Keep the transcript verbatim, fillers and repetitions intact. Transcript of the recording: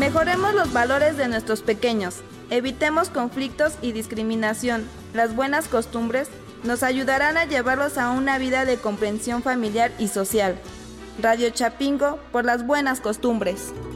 Mejoremos los valores de nuestros pequeños, evitemos conflictos y discriminación. Las buenas costumbres nos ayudarán a llevarlos a una vida de comprensión familiar y social. Radio Chapingo, por las buenas costumbres.